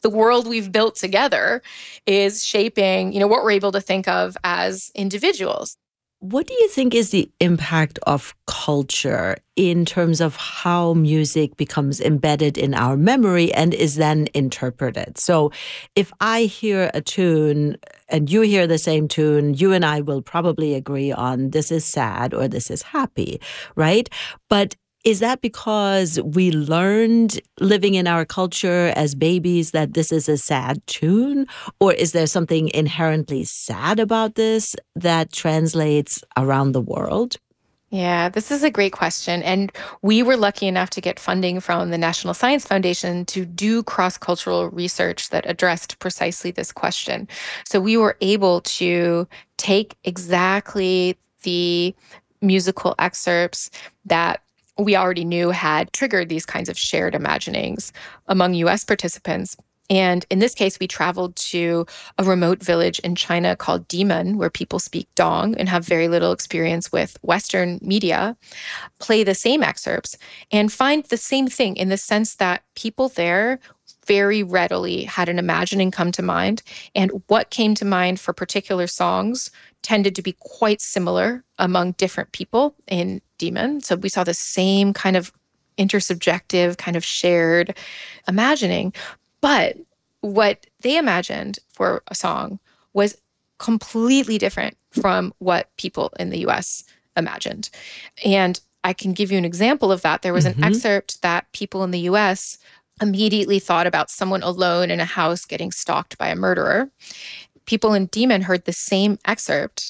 the world we've built together is shaping, what we're able to think of as individuals. What do you think is the impact of culture in terms of how music becomes embedded in our memory and is then interpreted? So if I hear a tune and you hear the same tune, you and I will probably agree on this is sad or this is happy, right? But is that because we learned living in our culture as babies that this is a sad tune? Or is there something inherently sad about this that translates around the world? Yeah, this is a great question. And we were lucky enough to get funding from the National Science Foundation to do cross-cultural research that addressed precisely this question. So we were able to take exactly the musical excerpts that we already knew had triggered these kinds of shared imaginings among US participants. And in this case, we traveled to a remote village in China called Dimen, where people speak Dong and have very little experience with Western media, play the same excerpts, and find the same thing in the sense that people there very readily had an imagining come to mind. And what came to mind for particular songs tended to be quite similar among different people in Dimen. So we saw the same kind of intersubjective, kind of shared imagining. But what they imagined for a song was completely different from what people in the US imagined. And I can give you an example of that. There was an excerpt that people in the US immediately thought about someone alone in a house getting stalked by a murderer. People in Dimen heard the same excerpt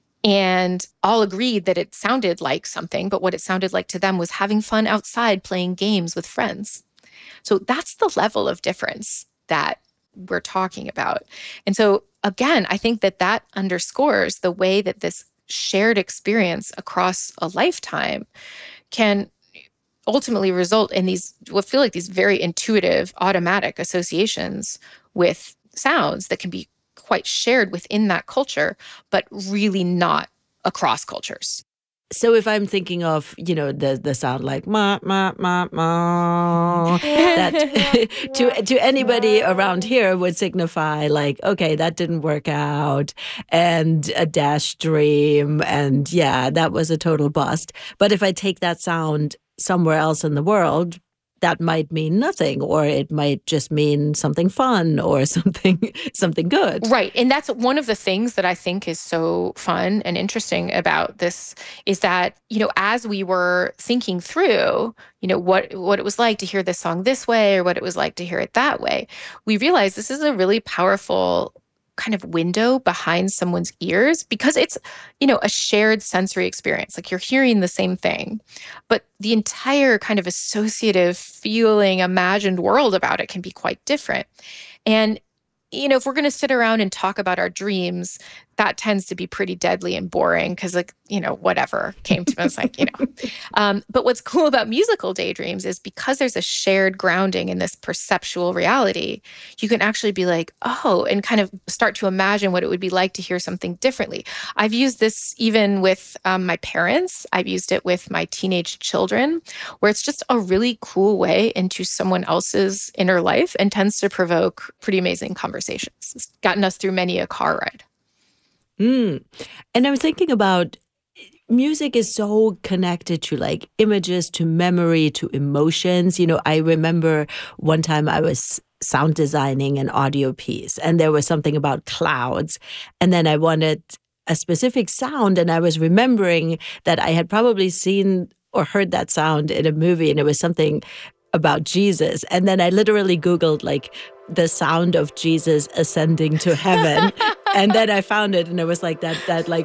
and all agreed that it sounded like something, but what it sounded like to them was having fun outside playing games with friends. So that's the level of difference that we're talking about. And so again, I think that that underscores the way that this shared experience across a lifetime can ultimately result in these, what feel like these very intuitive, automatic associations with sounds that can be quite shared within that culture, but really not across cultures. So if I'm thinking of, the sound like ma ma ma ma, that to anybody around here would signify like, okay, that didn't work out, and a dash dream, and yeah, that was a total bust. But if I take that sound somewhere else in the world, that might mean nothing, or it might just mean something fun or something good. Right. And that's one of the things that I think is so fun and interesting about this is that, as we were thinking through, what it was like to hear this song this way or what it was like to hear it that way, we realized this is a really powerful kind of window behind someone's ears because it's, a shared sensory experience. Like you're hearing the same thing, but the entire kind of associative feeling, imagined world about it can be quite different. And if we're going to sit around and talk about our dreams, that tends to be pretty deadly and boring because, whatever came to us, But what's cool about musical daydreams is because there's a shared grounding in this perceptual reality, you can actually be like, oh, and kind of start to imagine what it would be like to hear something differently. I've used this even with my parents. I've used it with my teenage children, where it's just a really cool way into someone else's inner life and tends to provoke pretty amazing conversations. It's gotten us through many a car ride. And I'm thinking about music is so connected to like images, to memory, to emotions. I remember one time I was sound designing an audio piece and there was something about clouds. And then I wanted a specific sound and I was remembering that I had probably seen or heard that sound in a movie and it was something about Jesus. And then I literally Googled like the sound of Jesus ascending to heaven. And then I found it and it was like that like,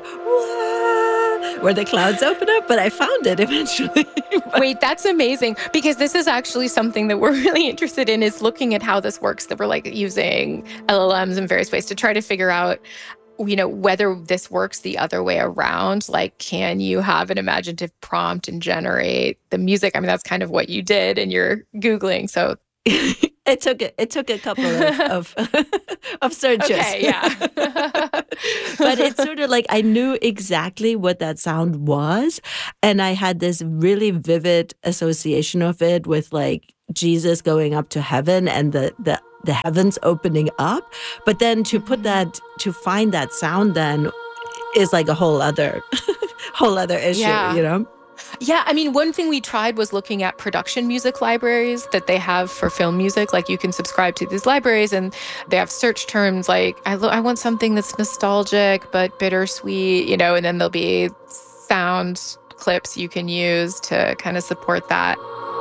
wah, where the clouds open up, but I found it eventually. Wait, that's amazing because this is actually something that we're really interested in is looking at how this works, that we're like using LLMs in various ways to try to figure out whether this works the other way around. Like, can you have an imaginative prompt and generate the music? I mean, that's kind of what you did and you're Googling. So It took a couple of of searches. Okay, yeah. But it's sort of like I knew exactly what that sound was, and I had this really vivid association of it with like Jesus going up to heaven and the heavens opening up. But then to find that sound then is like a whole other whole other issue, Yeah. you know? Yeah, I mean, one thing we tried was looking at production music libraries that they have for film music. Like you can subscribe to these libraries and they have search terms like, I want something that's nostalgic but bittersweet, and then there'll be sound clips you can use to kind of support that.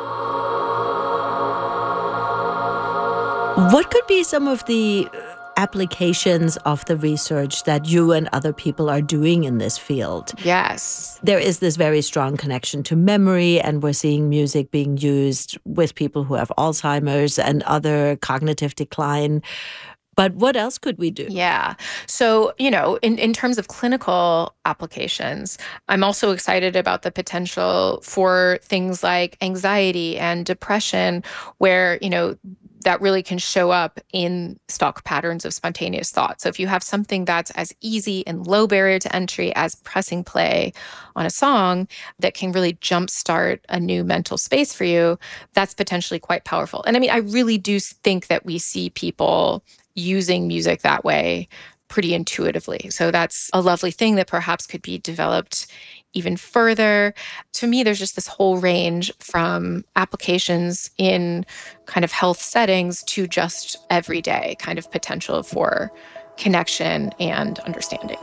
What could be some of the applications of the research that you and other people are doing in this field? Yes. There is this very strong connection to memory, and we're seeing music being used with people who have Alzheimer's and other cognitive decline. But what else could we do? Yeah. So, in terms of clinical applications, I'm also excited about the potential for things like anxiety and depression, where, that really can show up in stock patterns of spontaneous thought. So if you have something that's as easy and low barrier to entry as pressing play on a song that can really jumpstart a new mental space for you, that's potentially quite powerful. And I mean, I really do think that we see people using music that way pretty intuitively. So that's a lovely thing that perhaps could be developed even further. To me, there's just this whole range from applications in kind of health settings to just everyday kind of potential for connection and understanding.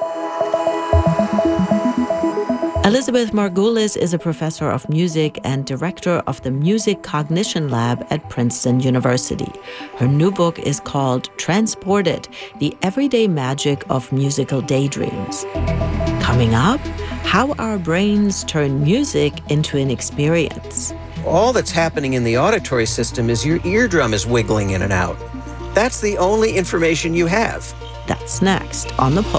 Elizabeth Margulis is a professor of music and director of the Music Cognition Lab at Princeton University. Her new book is called Transported: The Everyday Magic of Musical Daydreams. Coming up, how our brains turn music into an experience. All that's happening in the auditory system is your eardrum is wiggling in and out. That's the only information you have. That's next on The Pulse.